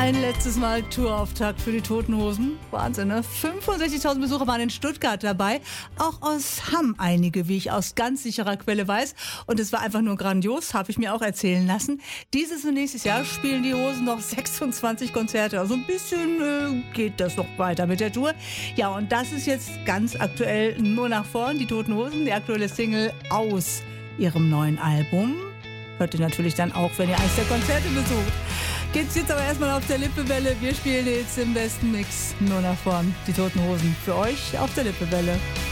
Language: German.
Ein letztes Mal Tourauftakt für die Toten Hosen. Wahnsinn, ne? 65.000 Besucher waren in Stuttgart dabei. Auch aus Hamm einige, wie ich aus ganz sicherer Quelle weiß. Und es war einfach nur grandios, habe ich mir auch erzählen lassen. Dieses und nächstes Jahr spielen die Hosen noch 26 Konzerte. Also ein bisschen geht das noch weiter mit der Tour. Ja, und das ist jetzt ganz aktuell nur nach vorn. Die Toten Hosen, die aktuelle Single aus ihrem neuen Album. Hört ihr natürlich dann auch, wenn ihr eins der Konzerte besucht. Geht's jetzt aber erstmal auf der Lippewelle. Wir spielen jetzt im besten Mix nur nach vorn. Die Toten Hosen für euch auf der Lippewelle.